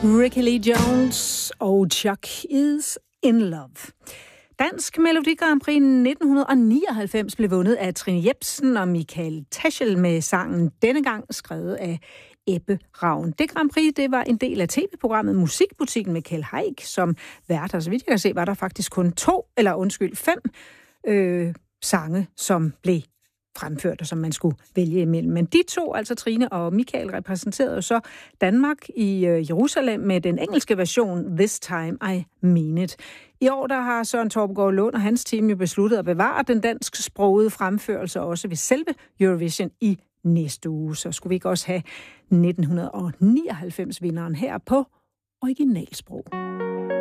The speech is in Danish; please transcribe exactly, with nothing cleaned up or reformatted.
Ricky Lee Jones og Chuck is in love. Dansk Melodi Grand Prix nitten nioghalvfems blev vundet af Trine Jepsen og Michael Taschel med sangen Denne gang skrevet af Ebbe Ravn. Det Grand Prix, det var en del af tv-programmet Musikbutikken med Kjeld Haik som vært. Og så vidt jeg kan se, var der faktisk kun to, eller undskyld, fem øh, sange, som blev fremført, og som man skulle vælge imellem. Men de to, altså Trine og Michael, repræsenterede så Danmark i øh, Jerusalem med den engelske version This Time I Mean It. I år der har Søren Torpegaard Lund og hans team jo besluttet at bevare den dansksprogede fremførelse også ved selve Eurovision i næste uge. Så skulle vi ikke også have nitten nioghalvfems-vinderen her på originalsprog.